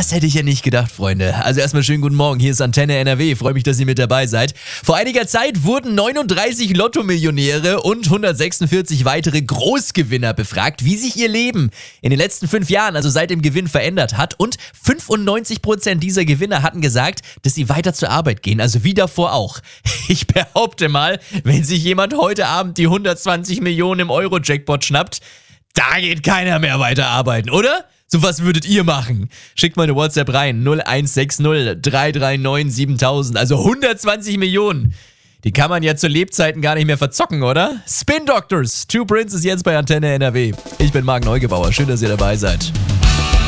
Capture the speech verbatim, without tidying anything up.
Das hätte ich ja nicht gedacht, Freunde. Also erstmal schönen guten Morgen, hier ist Antenne N R W. Freue mich, dass ihr mit dabei seid. Vor einiger Zeit wurden neununddreißig Lotto-Millionäre und hundertsechsundvierzig weitere Großgewinner befragt, wie sich ihr Leben in den letzten fünf Jahren, also seit dem Gewinn, verändert hat. Und fünfundneunzig Prozent dieser Gewinner hatten gesagt, dass sie weiter zur Arbeit gehen, also wie davor auch. Ich behaupte mal, wenn sich jemand heute Abend die hundertzwanzig Millionen im Euro-Jackpot schnappt, da geht keiner mehr weiter arbeiten, oder? So was würdet ihr machen? Schickt mal eine WhatsApp rein, null eins sechs null drei drei neun siebentausend, also hundertzwanzig Millionen. Die kann man ja zu Lebzeiten gar nicht mehr verzocken, oder? Spin Doctors, Two Princes jetzt bei Antenne N R W. Ich bin Marc Neugebauer, schön, dass ihr dabei seid.